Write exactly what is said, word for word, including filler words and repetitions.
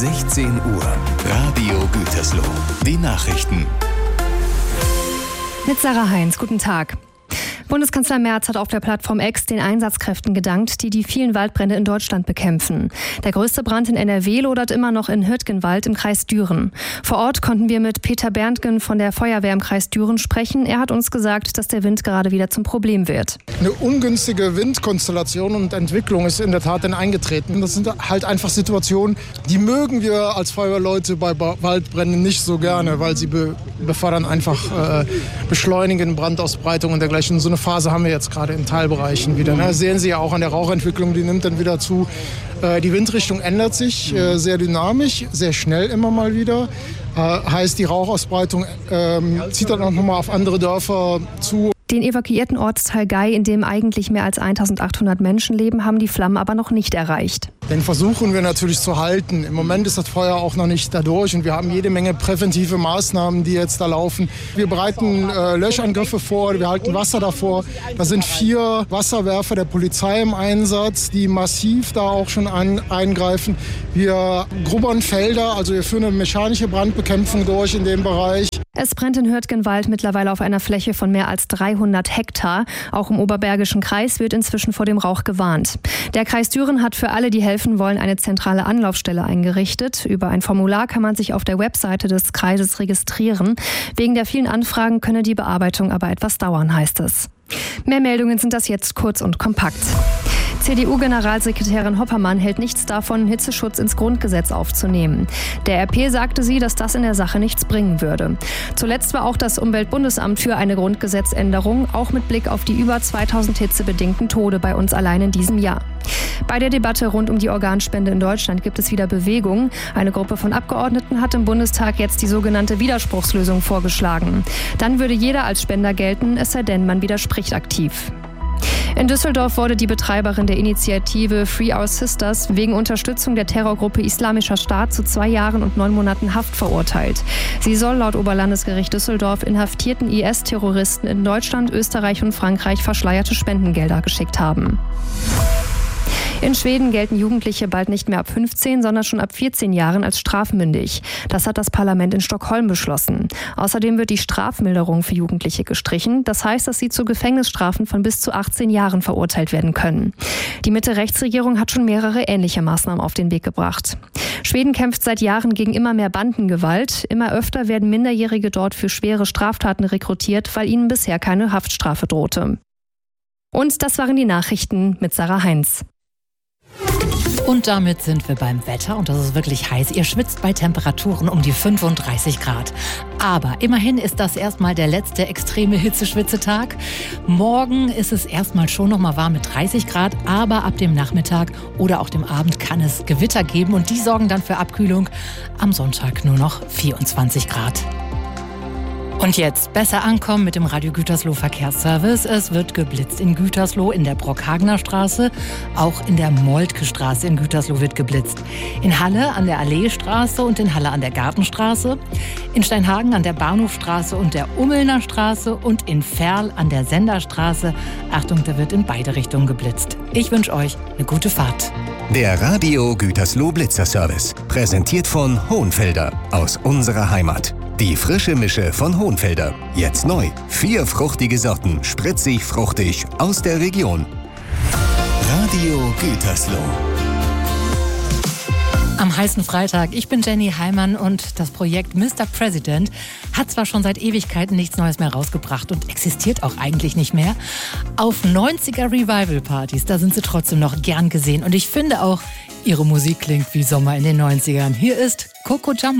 sechzehn Uhr, Radio Gütersloh. Die Nachrichten. Mit Sarah Heinz, guten Tag. Bundeskanzler Merz hat auf der Plattform X den Einsatzkräften gedankt, die die vielen Waldbrände in Deutschland bekämpfen. Der größte Brand in N R W lodert immer noch in Hürtgenwald im Kreis Düren. Vor Ort konnten wir mit Peter Berntgen von der Feuerwehr im Kreis Düren sprechen. Er hat uns gesagt, dass der Wind gerade wieder zum Problem wird. Eine ungünstige Windkonstellation und Entwicklung ist in der Tat dann eingetreten. Das sind halt einfach Situationen, die mögen wir als Feuerwehrleute bei Waldbränden nicht so gerne, weil sie be- befördern einfach, äh, beschleunigen Brandausbreitung und dergleichen. So eine Phase haben wir jetzt gerade in Teilbereichen wieder. Ne? Sehen Sie ja auch an der Rauchentwicklung, die nimmt dann wieder zu. Äh, die Windrichtung ändert sich äh, sehr dynamisch, sehr schnell immer mal wieder. Äh, heißt, die Rauchausbreitung äh, zieht dann auch nochmal auf andere Dörfer zu. Den evakuierten Ortsteil Gei, in dem eigentlich mehr als eintausendachthundert Menschen leben, haben die Flammen aber noch nicht erreicht. Den versuchen wir natürlich zu halten. Im Moment ist das Feuer auch noch nicht dadurch und wir haben jede Menge präventive Maßnahmen, die jetzt da laufen. Wir bereiten äh, Löschangriffe vor, wir halten Wasser davor. Da sind vier Wasserwerfer der Polizei im Einsatz, die massiv da auch schon an, eingreifen. Wir grubbern Felder, also wir führen eine mechanische Brandbekämpfung durch in dem Bereich. Es brennt in Hürtgenwald mittlerweile auf einer Fläche von mehr als dreihundert Hektar. Auch im Oberbergischen Kreis wird inzwischen vor dem Rauch gewarnt. Der Kreis Düren hat für alle, die helfen wollen, eine zentrale Anlaufstelle eingerichtet. Über ein Formular kann man sich auf der Webseite des Kreises registrieren. Wegen der vielen Anfragen könne die Bearbeitung aber etwas dauern, heißt es. Mehr Meldungen sind das jetzt kurz und kompakt. C D U-Generalsekretärin Hoppermann hält nichts davon, Hitzeschutz ins Grundgesetz aufzunehmen. Der R P sagte sie, dass das in der Sache nichts bringen würde. Zuletzt war auch das Umweltbundesamt für eine Grundgesetzänderung, auch mit Blick auf die über zweitausend hitzebedingten Tode bei uns allein in diesem Jahr. Bei der Debatte rund um die Organspende in Deutschland gibt es wieder Bewegung. Eine Gruppe von Abgeordneten hat im Bundestag jetzt die sogenannte Widerspruchslösung vorgeschlagen. Dann würde jeder als Spender gelten, es sei denn, man widerspricht aktiv. In Düsseldorf wurde die Betreiberin der Initiative Free Our Sisters wegen Unterstützung der Terrorgruppe Islamischer Staat zu zwei Jahren und neun Monaten Haft verurteilt. Sie soll laut Oberlandesgericht Düsseldorf inhaftierten I S-Terroristen in Deutschland, Österreich und Frankreich verschleierte Spendengelder geschickt haben. In Schweden gelten Jugendliche bald nicht mehr ab fünfzehn, sondern schon ab vierzehn Jahren als strafmündig. Das hat das Parlament in Stockholm beschlossen. Außerdem wird die Strafmilderung für Jugendliche gestrichen. Das heißt, dass sie zu Gefängnisstrafen von bis zu achtzehn Jahren verurteilt werden können. Die Mitte-Rechts-Regierung hat schon mehrere ähnliche Maßnahmen auf den Weg gebracht. Schweden kämpft seit Jahren gegen immer mehr Bandengewalt. Immer öfter werden Minderjährige dort für schwere Straftaten rekrutiert, weil ihnen bisher keine Haftstrafe drohte. Und das waren die Nachrichten mit Sarah Heinz. Und damit sind wir beim Wetter und das ist wirklich heiß. Ihr schwitzt bei Temperaturen um die fünfunddreißig Grad. Aber immerhin ist das erstmal der letzte extreme Hitzeschwitzetag. Morgen ist es erstmal schon noch mal warm mit dreißig Grad, aber ab dem Nachmittag oder auch dem Abend kann es Gewitter geben und die sorgen dann für Abkühlung. Am Sonntag nur noch vierundzwanzig Grad. Und jetzt besser ankommen mit dem Radio Gütersloh Verkehrsservice. Es wird geblitzt in Gütersloh, in der Brockhagener Straße. Auch in der Moltke Straße in Gütersloh wird geblitzt. In Halle an der Alleestraße und in Halle an der Gartenstraße. In Steinhagen an der Bahnhofstraße und der Ummelner Straße. Und in Ferl an der Senderstraße. Achtung, da wird in beide Richtungen geblitzt. Ich wünsche euch eine gute Fahrt. Der Radio Gütersloh Blitzerservice. Präsentiert von Hohenfelder aus unserer Heimat. Die frische Mische von Hohenfelder. Jetzt neu. Vier fruchtige Sorten, spritzig, fruchtig, aus der Region. Radio Gütersloh. Am heißen Freitag. Ich bin Jenny Heimann und das Projekt Mister President hat zwar schon seit Ewigkeiten nichts Neues mehr rausgebracht und existiert auch eigentlich nicht mehr. Auf neunziger Revival-Partys, da sind sie trotzdem noch gern gesehen. Und ich finde auch, ihre Musik klingt wie Sommer in den neunzigern. Hier ist Coco Jumbo.